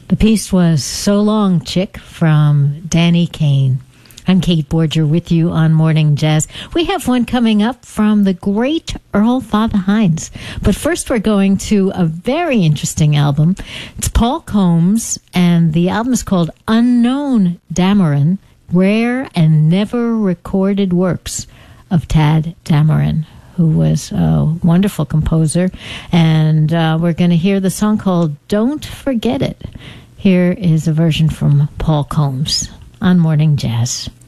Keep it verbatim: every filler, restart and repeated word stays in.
The piece was So Long, Chick from Danny Kaye. I'm Kate Borger with you on Morning Jazz. We have one coming up from the great Earl Father Hines. But first we're going to a very interesting album. It's Paul Combs, and the album is called Unknown Dameron, Rare and Never Recorded Works of Tadd Dameron, who was a wonderful composer. And uh, we're going to hear the song called Don't Forget It. Here is a version from Paul Combs on Morning Jazz.